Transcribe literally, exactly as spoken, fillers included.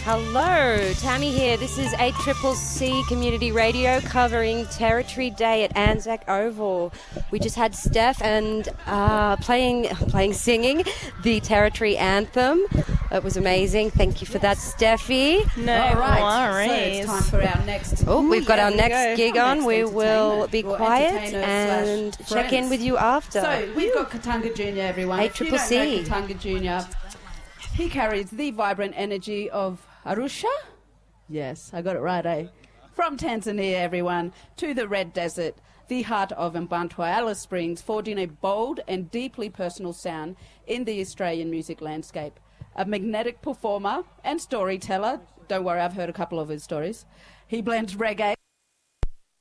Hello, Tammy here. This is A Triple C Community Radio covering Territory Day at Anzac Oval. We just had Steph and uh, playing, playing, singing the Territory Anthem. It was amazing. Thank you for that, Steffi. No All right. worries. So it's time for our next. Oh, we've got yeah, our we next go. gig Our on. next We will be entertainer or quiet entertainer and slash check in friends. with you after. So we've got Katanga Junior, everyone. A If you Triple don't C. know Katanga Junior, he carries the vibrant energy of Arusha. Yes, I got it right, eh? From Tanzania, everyone, to the Red Desert, the heart of Mbantwa, Alice Springs, forging a bold and deeply personal sound in the Australian music landscape. A magnetic performer and storyteller. Don't worry, I've heard a couple of his stories. He blends reggae,